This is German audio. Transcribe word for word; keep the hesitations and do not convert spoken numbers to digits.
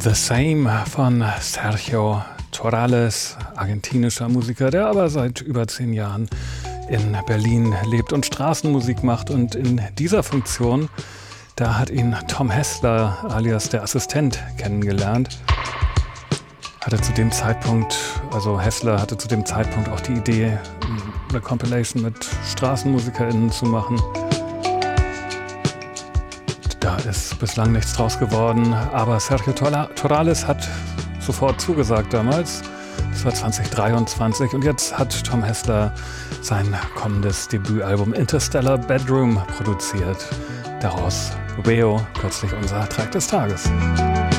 The Same von Sergio Torales, argentinischer Musiker, der aber seit über zehn Jahren in Berlin lebt und Straßenmusik macht. Und in dieser Funktion, da hat ihn Tom Hessler alias der Assistent kennengelernt. Hatte zu dem Zeitpunkt, also Hessler hatte zu dem Zeitpunkt auch die Idee, eine Compilation mit StraßenmusikerInnen zu machen. Da ist bislang nichts draus geworden, aber Sergio Torales hat sofort zugesagt damals. Das war zwanzig dreiundzwanzig und jetzt hat Tom Hessler sein kommendes Debütalbum Interstellar Bedroom produziert. Daraus Veo, kürzlich unser Track des Tages.